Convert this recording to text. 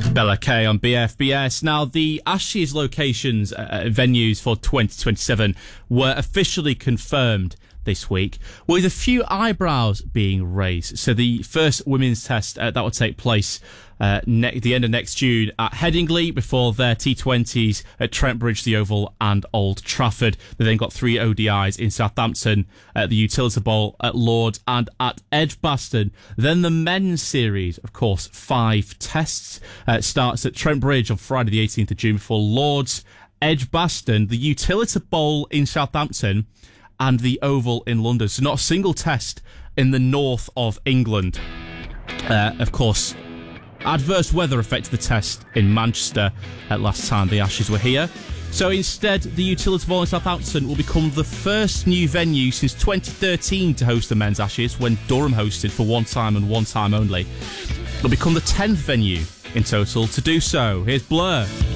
Bella K on BFBS. Now, the Ashes locations, venues for 2027 were officially confirmed this week, with a few eyebrows being raised. So the first women's test that will take place the end of next June at Headingley before their T20s at Trent Bridge, the Oval and Old Trafford. They then got 3 ODIs in Southampton, at the Utility Bowl, at Lords and at Edgbaston. Then the men's series, of course, 5 tests, starts at Trent Bridge on Friday the 18th of June before Lords, Edgbaston, the Utility Bowl in Southampton and the Oval in London. So not a single test in the north of England. Of course, adverse weather affected the test in Manchester last time the Ashes were here. So instead, the Utility Bowl in Southampton will become the first new venue since 2013 to host the men's Ashes, when Durham hosted for one time and one time only. It'll become the 10th venue in total to do so. Here's Blur.